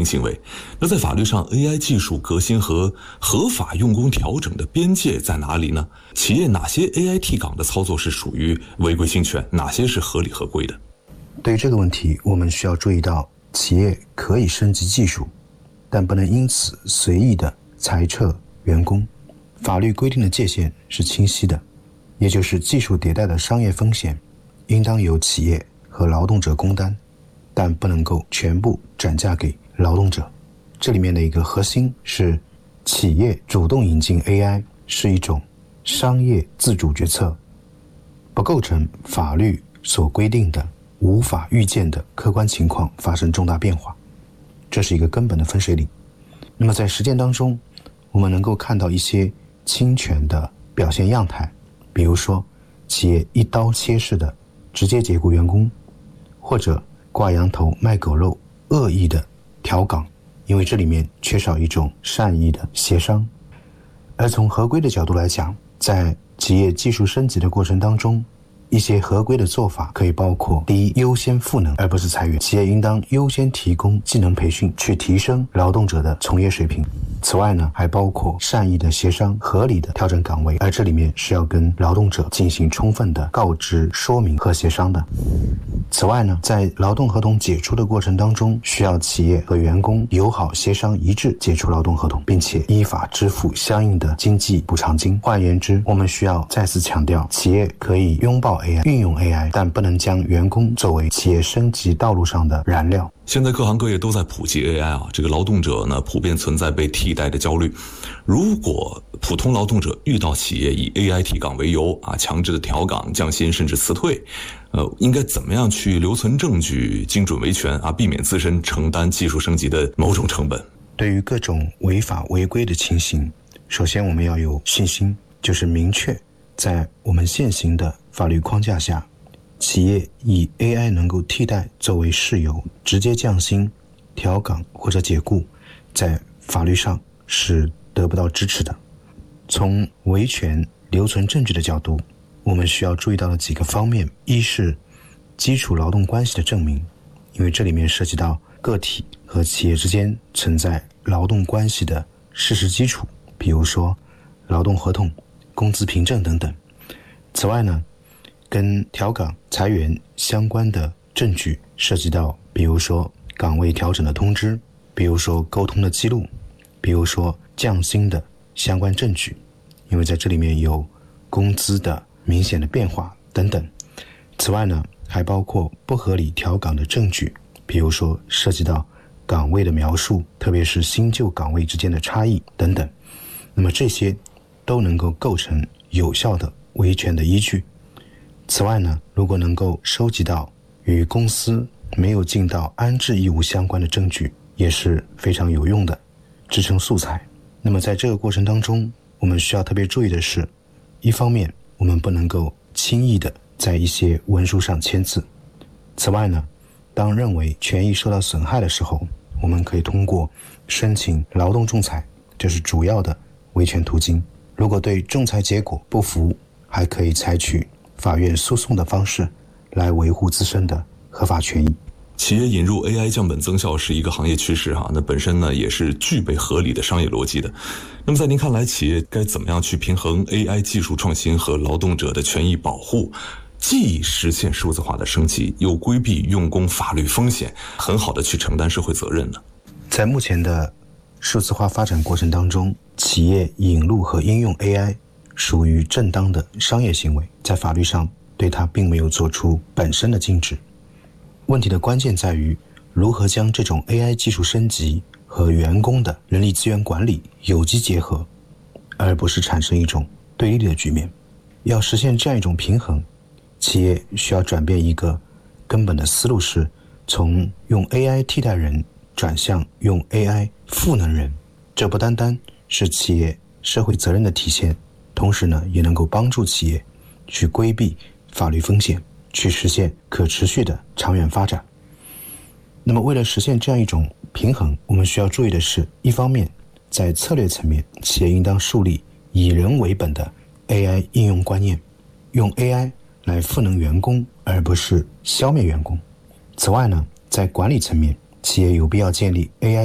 行为。那在法律上 AI 技术革新和合法用工调整的边界在哪里呢？企业哪些 AI 替岗的操作是属于违规侵权，哪些是合理合规的？ 对于这个问题，我们需要注意到，企业可以升级技术，但不能因此随意的裁撤员工。法律规定的界限是清晰的，也就是技术迭代的商业风险应当由企业和劳动者共担，但不能够全部转嫁给劳动者。这里面的一个核心是，企业主动引进 AI 是一种商业自主决策，不构成法律所规定的无法预见的客观情况发生重大变化，这是一个根本的分水岭。那么在实践当中，我们能够看到一些侵权的表现样态，比如说企业一刀切式的直接解雇员工，或者挂羊头卖狗肉恶意的调岗，因为这里面缺少一种善意的协商。而从合规的角度来讲，在企业技术升级的过程当中，一些合规的做法可以包括：第一，优先赋能而不是裁员，企业应当优先提供技能培训，去提升劳动者的从业水平。此外呢，还包括善意的协商，合理的调整岗位，而这里面是要跟劳动者进行充分的告知、说明和协商的。此外呢，在劳动合同解除的过程当中，需要企业和员工友好协商一致解除劳动合同，并且依法支付相应的经济补偿金。换言之，我们需要再次强调，企业可以拥抱 AI， 运用 AI， 但不能将员工作为企业升级道路上的燃料。 现在各行各业都在普及 AI 啊，这个劳动者呢普遍存在被替代的焦虑。如果普通劳动者遇到企业以 AI 替岗为由啊，强制的调岗、降薪甚至辞退，应该怎么样去留存证据、精准维权啊，避免自身承担技术升级的某种成本？ 对于各种违法违规的情形，首先我们要有信心，就是明确在我们现行的法律框架下，企业以 AI 能够替代作为事由直接降薪、调岗或者解雇，在法律上是得不到支持的。从维权留存证据的角度，我们需要注意到的几个方面：一是基础劳动关系的证明，因为这里面涉及到个体和企业之间存在劳动关系的事实基础，比如说劳动合同、工资凭证等等。此外呢，跟调岗、裁员相关的证据涉及到，比如说岗位调整的通知，比如说沟通的记录，比如说降薪的相关证据，因为在这里面有工资的明显的变化等等。此外呢，还包括不合理调岗的证据，比如说涉及到岗位的描述，特别是新旧岗位之间的差异等等。那么这些都能够构成有效的维权的依据。此外呢，如果能够收集到与公司没有尽到安置义务相关的证据，也是非常有用的支撑素材。那么在这个过程当中，我们需要特别注意的是，一方面我们不能够轻易的在一些文书上签字。此外呢，当认为权益受到损害的时候，我们可以通过申请劳动仲裁，这是主要的维权途径。如果对仲裁结果不服，还可以采取法院诉讼的方式来维护自身的合法权益。 企业引入 AI 降本增效是一个行业趋势那本身呢也是具备合理的商业逻辑的。那么在您看来，企业该怎么样去平衡 AI 技术创新和劳动者的权益保护，既实现数字化的升级，又规避用工法律风险，很好的去承担社会责任呢？ 在目前的数字化发展过程当中，企业引入和应用 AI 属于正当的商业行为，在法律上对它并没有做出本身的禁止。问题的关键在于如何将这种 AI 技术升级和员工的人力资源管理有机结合，而不是产生一种对立的局面。要实现这样一种平衡，企业需要转变一个根本的思路，是从用 AI 替代人转向用 AI 赋能人。这不单单是企业社会责任的体现，同时呢，也能够帮助企业去规避法律风险，去实现可持续的长远发展。那么为了实现这样一种平衡，我们需要注意的是，一方面在策略层面，企业应当树立以人为本的 AI 应用观念，用 AI 来赋能员工，而不是消灭员工。此外呢，在管理层面，企业有必要建立 AI